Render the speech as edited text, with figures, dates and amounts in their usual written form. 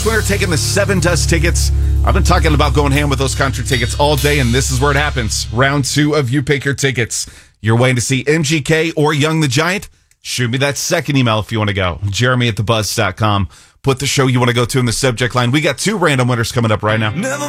Winner taking the 7 Dust tickets. I've been talking about going ham with those concert tickets all day, and this is where it happens. Round 2 of You Pick Your Tickets. You're waiting to see MGK or Young the Giant? Shoot me that second email if you want to go. Jeremy@thebuzz.com. Put the show you want to go to in the subject line. We got 2 random winners coming up right now.